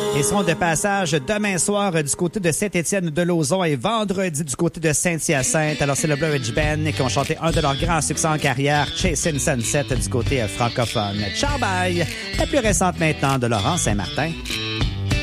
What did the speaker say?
Ils seront de passage demain soir du côté de Saint-Étienne-de-Lauzon et vendredi du côté de Saint-Hyacinthe. Alors, c'est le Blue Ridge Band qui ont chanté un de leurs grands succès en carrière, Chasing Sunset, du côté francophone. Ciao, bye! La plus récente maintenant de Laurent Saint-Martin.